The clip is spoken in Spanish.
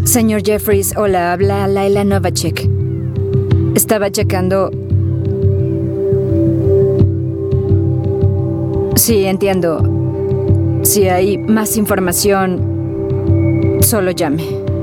Señor Jeffries, hola, habla Laila Novacek. Estaba checando... Sí, entiendo. Si hay más información, solo llame.